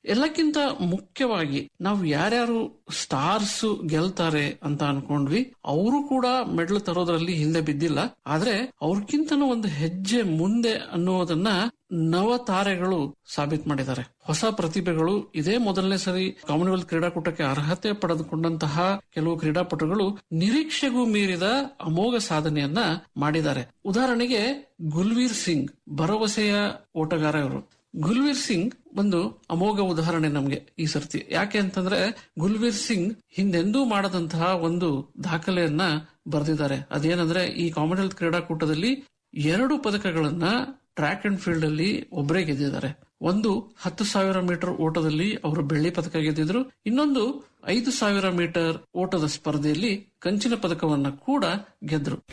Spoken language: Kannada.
ಎಲ್ಲಕ್ಕಿಂತ ಮುಖ್ಯವಾಗಿ ನಾವು ಯಾರ್ಯಾರು ಸ್ಟಾರ್ಸ್ ಗೆಲ್ತಾರೆ ಅಂತ ಅನ್ಕೊಂಡ್ವಿ, ಅವರು ಕೂಡ ಮೆಡಲ್ ತರೋದ್ರಲ್ಲಿ ಹಿಂದೆ ಬಿದ್ದಿಲ್ಲ. ಆದ್ರೆ ಅವ್ರಕ್ಕಿಂತನೂ ಒಂದು ಹೆಜ್ಜೆ ಮುಂದೆ ಅನ್ನೋದನ್ನ ನವ ತಾರೆಗಳು ಸಾಬೀತು ಮಾಡಿದ್ದಾರೆ. ಹೊಸ ಪ್ರತಿಭೆಗಳು ಇದೇ ಮೊದಲನೇ ಸರಿ ಕಾಮನ್ವೆಲ್ತ್ ಕ್ರೀಡಾಕೂಟಕ್ಕೆ ಅರ್ಹತೆ ಪಡೆದುಕೊಂಡಂತಹ ಕೆಲವು ಕ್ರೀಡಾಪಟುಗಳು ನಿರೀಕ್ಷೆಗೂ ಮೀರಿದ ಅಮೋಘ ಸಾಧನೆಯನ್ನ ಮಾಡಿದ್ದಾರೆ. ಉದಾಹರಣೆಗೆ ಗುಲ್ವೀರ್ ಸಿಂಗ್ ಭರವಸೆಯ ಓಟಗಾರ ಇವರು. ಗುಲ್ವೀರ್ ಸಿಂಗ್ ಒಂದು ಅಮೋಘ ಉದಾಹರಣೆ ನಮ್ಗೆ ಈ ಸರ್ತಿ. ಯಾಕೆ ಅಂತಂದ್ರೆ ಗುಲ್ವೀರ್ ಸಿಂಗ್ ಹಿಂದೆಂದೂ ಮಾಡದಂತಹ ಒಂದು ದಾಖಲೆಯನ್ನ ಬರೆದಿದ್ದಾರೆ. ಅದೇನಂದ್ರೆ ಈ ಕಾಮನ್ವೆಲ್ತ್ ಕ್ರೀಡಾಕೂಟದಲ್ಲಿ 2 ಪದಕಗಳನ್ನ ಟ್ರ್ಯಾಕ್ ಅಂಡ್ ಫೀಲ್ಡ್ ಅಲ್ಲಿ ಒಬ್ಬರೇ ಗೆದ್ದಿದ್ದಾರೆ. ಒಂದು 10,000 ಮೀಟರ್ ಓಟದಲ್ಲಿ ಅವರು ಬೆಳ್ಳಿ ಪದಕ ಗೆದ್ದಿದ್ರು. ಇನ್ನೊಂದು 5,000 ಮೀಟರ್ ಓಟದ ಸ್ಪರ್ಧೆಯಲ್ಲಿ ಕಂಚಿನ ಪದಕವನ್ನ ಕೂಡ ಗೆದ್ರು.